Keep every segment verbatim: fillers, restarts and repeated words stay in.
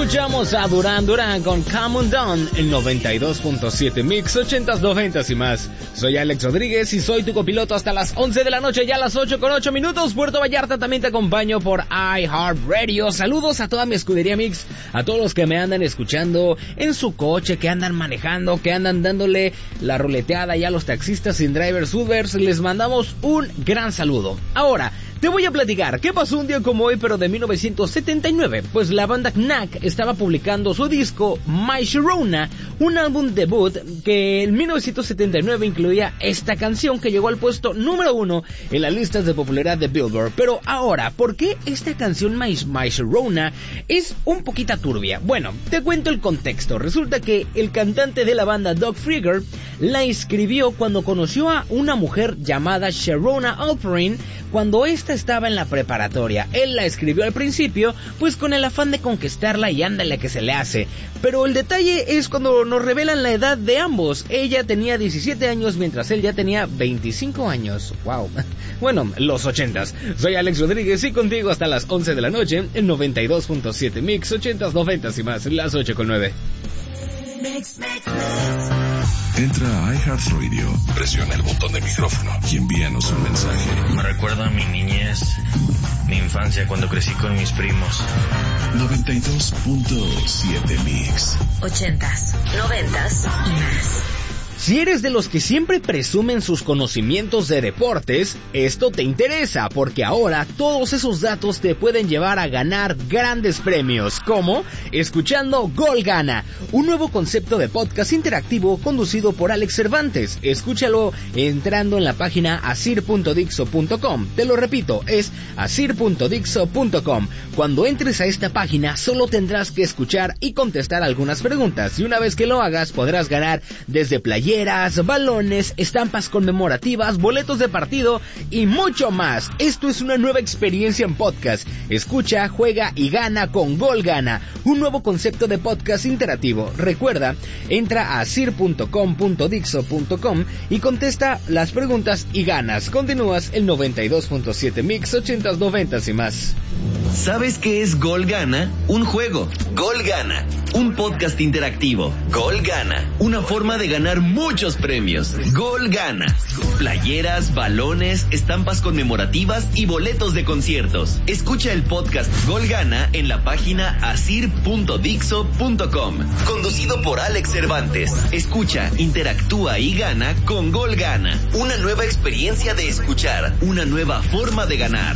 Escuchamos a Duran Duran con Come On Down en noventa y dos punto siete Mix, ochentas, noventas y más. Soy Alex Rodríguez y soy tu copiloto hasta las once de la noche, ya a las ocho con ocho minutos. Puerto Vallarta también te acompaño por iHeartRadio. Saludos a toda mi escudería Mix, a todos los que me andan escuchando en su coche, que andan manejando, que andan dándole la ruleteada ya a los taxistas sin drivers Ubers. Les mandamos un gran saludo. Ahora, te voy a platicar qué pasó un día como hoy, pero de mil novecientos setenta y nueve, pues la banda Knack estaba publicando su disco My Sharona, un álbum debut que en mil novecientos setenta y nueve incluía esta canción que llegó al puesto número uno en las listas de popularidad de Billboard. Pero ahora, ¿por qué esta canción My, My Sharona es un poquito turbia? Bueno, te cuento el contexto. Resulta que el cantante de la banda, Doug Frieger, la escribió cuando conoció a una mujer llamada Sharona Alperin cuando esta estaba en la preparatoria. Él la escribió al principio, pues con el afán de conquistarla y ándale que se le hace. Pero el detalle es cuando nos revelan la edad de ambos. Ella tenía diecisiete años mientras él ya tenía veinticinco años. Wow. Bueno, los ochentas. Soy Alex Rodríguez y contigo hasta las once de la noche en noventa y dos punto siete Mix, ochentas, noventas y más, las ocho con nueve. Mix, mix, mix. Entra a iHeartRadio, presiona el botón de micrófono y envíanos un mensaje. Me recuerda a mi niñez, mi infancia cuando crecí con mis primos. noventa y dos punto siete Mix. Ochentas, noventas y más. Si eres de los que siempre presumen sus conocimientos de deportes, esto te interesa, porque ahora todos esos datos te pueden llevar a ganar grandes premios, como escuchando Gol Gana, un nuevo concepto de podcast interactivo conducido por Alex Cervantes. Escúchalo entrando en la página asir punto dixo punto com. Te lo repito, es asir punto dixo punto com. Cuando entres a esta página, solo tendrás que escuchar y contestar algunas preguntas, y una vez que lo hagas, podrás ganar desde playeras, balones, estampas conmemorativas, boletos de partido y mucho más. Esto es una nueva experiencia en podcast. Escucha, juega y gana con Gol Gana, un nuevo concepto de podcast interactivo. Recuerda, entra a asir punto com punto dixo punto com y contesta las preguntas y ganas. Continúas el noventa y dos punto siete Mix, ochentas, noventas y más. ¿Sabes qué es Gol Gana? Un juego. Gol Gana, un podcast interactivo. Gol Gana, una forma de ganar muchos premios. Gol Gana, playeras, balones, estampas conmemorativas y boletos de conciertos. Escucha el podcast Gol Gana en la página asir punto dixo punto com, conducido por Alex Cervantes. Escucha, interactúa y gana con Gol Gana, una nueva experiencia de escuchar, una nueva forma de ganar.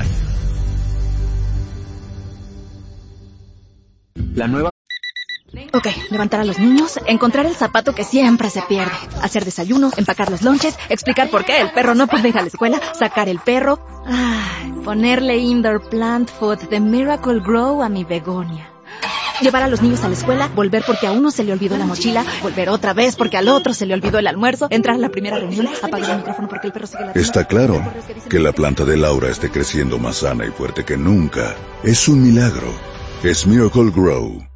La nueva... Ok, levantar a los niños, encontrar el zapato que siempre se pierde, hacer desayuno, empacar los lonches, explicar por qué el perro no puede ir a la escuela, sacar el perro, ay, ponerle indoor plant food de Miracle Grow a mi begonia. Llevar a los niños a la escuela, volver porque a uno se le olvidó la mochila, volver otra vez porque al otro se le olvidó el almuerzo, entrar a la primera reunión, apagar el micrófono porque el perro sigue ladrando. Está claro que la planta de Laura esté creciendo más sana y fuerte que nunca. Es un milagro. Es Miracle Grow.